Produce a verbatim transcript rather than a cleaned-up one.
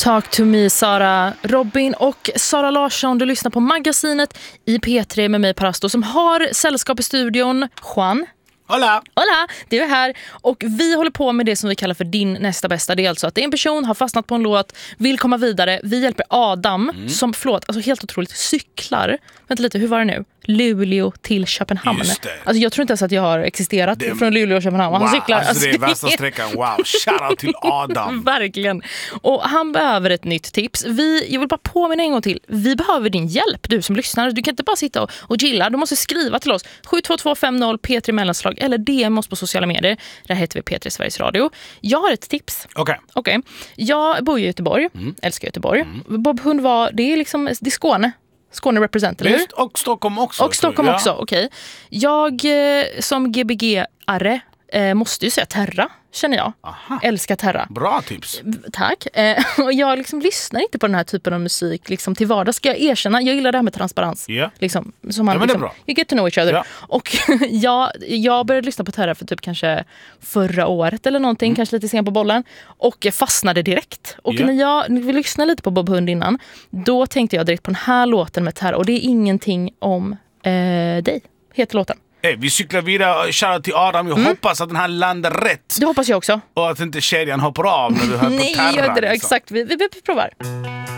Talk to me, Sara. Robin och Sara Larsson, du lyssnar på Magasinet i P tre med mig, Parasto, som har sällskap i studion. Juan. Hola! Hola, det är här. Och vi håller på med det som vi kallar för din nästa bästa. Det är alltså att en person har fastnat på en låt, vill komma vidare. Vi hjälper Adam mm. som, förlåt, alltså helt otroligt, cyklar. Vänta lite, hur var det nu? Luleå till Köpenhamn. Just det. Alltså jag tror inte ens att jag har existerat det, från Luleå till Köpenhamn. Wow, Han cyklar. alltså, alltså det är värsta sträckan. Wow, shoutout till Adam. Verkligen. Och han behöver ett nytt tips. Vi, jag vill bara påminna en gång till. Vi behöver din hjälp, du som lyssnar. Du kan inte bara sitta och, och gilla. Du måste skriva till oss. sju två två fem noll P tre mellanslag eller D M oss på sociala medier. Där heter vi P tre Sveriges Radio. Jag har ett tips. Okej. Okay. Okej. Okay. Jag bor i Göteborg. Mm. Älskar Göteborg. Mm. Bob Hund var, det är liksom, det är Skåne. Skåne represent, eller hur? Just, och Stockholm också. Och Stockholm ja. också, okej. Okay. Jag eh, som G B G-are eh, måste ju säga Terra, känner jag. Aha. Älskar Terra. Bra tips. Tack. Eh, och jag liksom lyssnar inte på den här typen av musik liksom, till vardags. Ska jag erkänna, jag gillar det här med transparens. Yeah. Liksom, som man, ja, men liksom, det är bra. You get to know each other. Ja. Och jag, jag började lyssna på Terra för typ kanske förra året eller någonting, mm. kanske lite sen på bollen. Och jag fastnade direkt. Och yeah. när jag när vi lyssnade lite på Bob Hund innan, då tänkte jag direkt på den här låten med Terra. Och det är ingenting om eh, dig, heter låten. Hey, vi cyklar vidare, shoutout till Adam. Jag mm. hoppas att den här landar rätt. Det hoppas jag också. Och att inte kedjan hoppar av när du hör på Terra. Nej, gör inte det. Liksom. Exakt. Vi, vi, vi provar.